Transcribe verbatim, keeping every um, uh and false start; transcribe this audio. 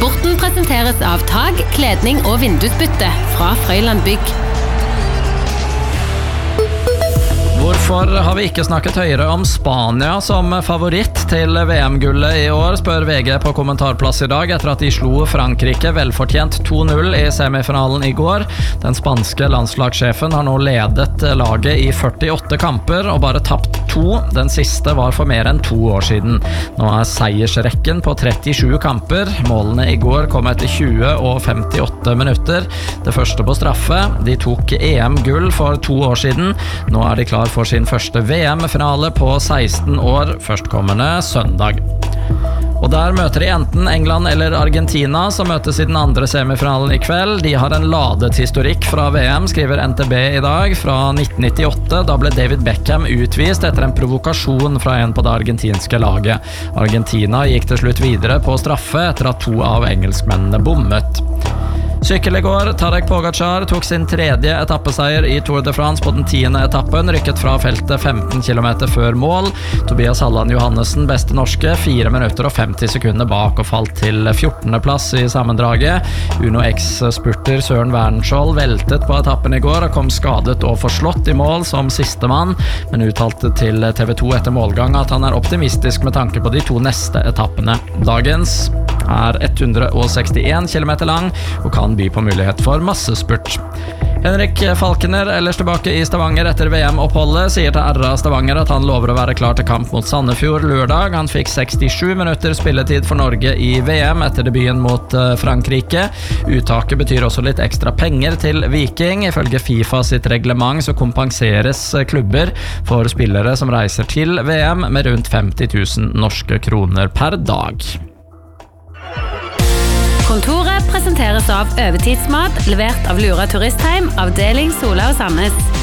Sporten presenteres av tag, kledning og vindusbytte fra Frøyland Bygg. Hvorfor har vi ikke snakket høyere om Spania som favoritt til V M-gullet i år, spør V G på kommentarplass i dag etter at de slo Frankrike velfortjent to null i semifinalen i går. Den spanske landslagssjefen har nå ledet laget i førtiåtte kamper og bare tapt to. Den siste var for mer enn to år siden. Nå er seiersrekken på trettisju kamper. Målene i går kom etter tjue og femtiåtte minutter. Det første på straffe. De tok E M-gull for to år siden. Nå er de klar for sin første V M-finale på seksten år, førstkommende søndag. Og der møter de enten England eller Argentina, som møtes i den andre semifinalen i kveld. De har en ladet historikk fra V M, skriver N T B i dag, fra nitten nittiåtte. Da ble David Beckham utvist etter en provokasjon fra en på det argentinske laget. Argentina gikk til slutt videre på straffe etter at to av engelskmennene bommet. Sykkel i går, Tadej Pogacar tok sin tredje etappeseier i Tour de France på den tiende etappen, rykket fra feltet femten kilometer før mål. Tobias Halland Johannessen, beste norske, fire minutter og femti sekunder bak og falt til fjortende plass i sammendraget. Uno X-spurter Søren Wernskjold veltet på etappen i går og kom skadet og forslått i mål som sistemann, men uttalte til T V to etter målgang at han er optimistisk med tanke på de to neste etappene. Dagens er hundre og sekstien kilometer lang og kan by på mulighet for massespurt. Henrik Falkener, ellers tilbake i Stavanger etter V M-oppholdet, sier til R A Stavanger at han lover å være klar til kamp mot Sandefjord lørdag. Han fikk sekstisju minutter spilletid for Norge i V M etter debuten mot Frankrike. Uttaket betyr også litt ekstra penger til Viking. Ifølge FIFA sitt reglement så kompenseres klubber for spillere som reiser til V M med rundt femti tusen norske kroner per dag. Kontoret presenteres av Overtidsmat, levert av Lura Turistheim, avdeling Sola og Sandnes.